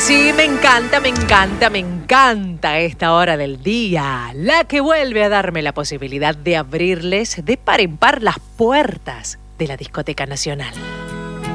Sí, me encanta, me encanta, me encanta esta hora del día, la que vuelve a darme la posibilidad de abrirles de par en par las puertas de la Discoteca Nacional.